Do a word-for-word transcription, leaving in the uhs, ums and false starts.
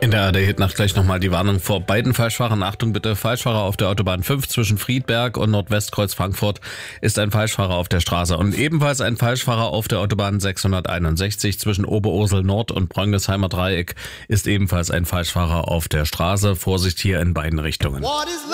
In der A R D-Hitnacht gleich nochmal die Warnung vor beiden Falschfahrern. Achtung bitte, Falschfahrer auf der Autobahn fünf zwischen Friedberg und Nordwestkreuz Frankfurt ist ein Falschfahrer auf der Straße. Und ebenfalls ein Falschfahrer auf der Autobahn sechshunderteinundsechzig zwischen Oberursel Nord und Brönnigheimer Dreieck ist ebenfalls ein Falschfahrer auf der Straße. Vorsicht hier in beiden Richtungen.